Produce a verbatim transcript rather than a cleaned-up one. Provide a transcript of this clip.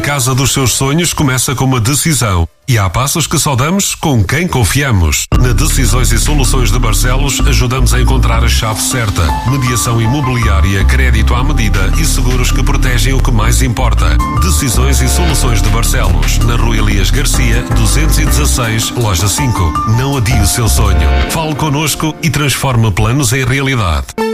casa dos seus sonhos começa com uma decisão. E há passos que só damos com quem confiamos. Na Decisões e Soluções de Barcelos ajudamos a encontrar a chave certa. Mediação imobiliária, crédito à medida e seguros que protegem o que mais importa. Decisões e Soluções de Barcelos, na Rua Elias Garcia, duzentos e dezasseis, Loja cinco. Não adie o seu sonho. Fale connosco e transforme planos em realidade.